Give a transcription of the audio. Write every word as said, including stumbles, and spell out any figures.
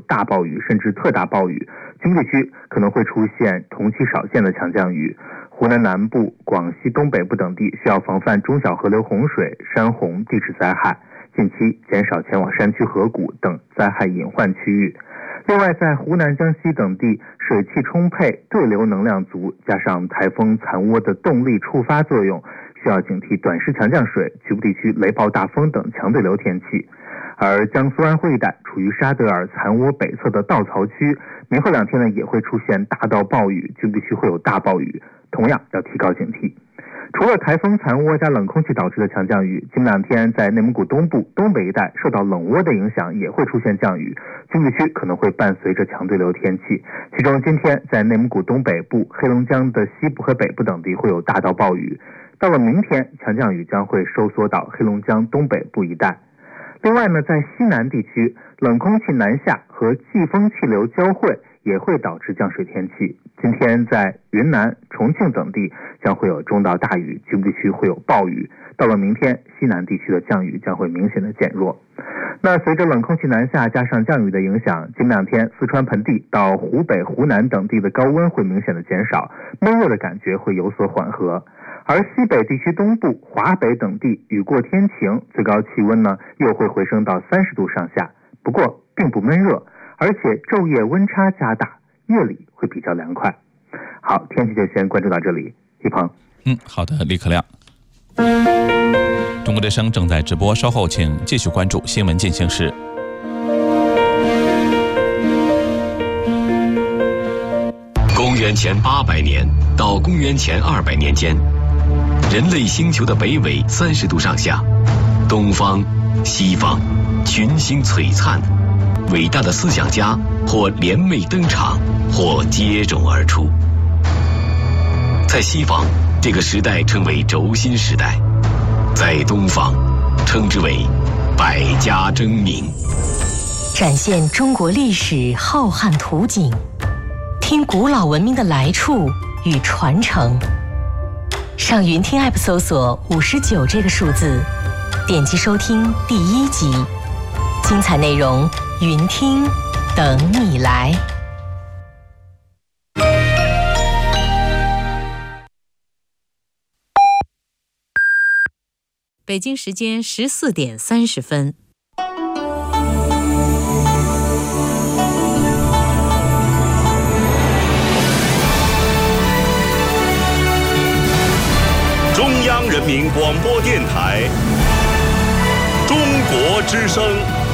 大暴雨甚至特大暴雨，局部地区可能会出现同期少见的强降雨。湖南南部、广西东北部等地需要防范中小河流洪水、山洪、地质灾害，近期减少前往山区河谷等灾害隐患区域。另外，在湖南、江西等地水汽充沛、对流能量足，加上台风残涡的动力触发作用，需要警惕短时强降水、局部地区雷暴大风等强对流天气。而江苏安徽一带处于沙德尔残涡北侧的稻草区，明后两天呢也会出现大到暴雨，局部地区会有大暴雨，同样要提高警惕。除了台风残涡加冷空气导致的强降雨，今两天在内蒙古东部、东北一带受到冷涡的影响，也会出现降雨，局部地区可能会伴随着强对流天气。其中今天在内蒙古东北部、黑龙江的西部和北部等地会有大到暴雨，到了明天强降雨将会收缩到黑龙江东北部一带。另外呢，在西南地区，冷空气南下和季风气流交汇也会导致降水天气。今天在云南、重庆等地将会有中到大雨，局部地区会有暴雨。到了明天，西南地区的降雨将会明显的减弱。那随着冷空气南下加上降雨的影响，近两天四川盆地到湖北、湖南等地的高温会明显的减少，闷热的感觉会有所缓和。而西北地区东部、华北等地雨过天晴，最高气温呢又会回升到三十度上下，不过并不闷热，而且昼夜温差加大，夜里会比较凉快。好，天气就先关注到这里，一鹏。 嗯，好的，李克亮。中国之声正在直播，稍后请继续关注新闻进行时。 公元前八百年到公元前二百年间，人类星球的北纬三十度上下，东方、西方群星璀璨，伟大的思想家或联袂登场，或接踵而出。在西方，这个时代称为轴心时代；在东方，称之为百家争鸣。 展现中国历史浩瀚图景，听古老文明的来处与传承。上云听 App 搜索五十九这个数字，点击收听第一集，精彩内容云听等你来。 北京时间十四点三十分。 中央人民广播电台，中国之声。